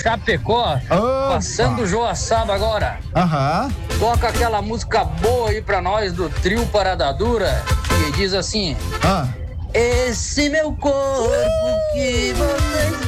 Chapecó, passando o Joaçaba agora. Aham. Toca aquela música boa aí pra nós do trio Parada Dura, que diz assim: Ah. esse meu corpo que vocês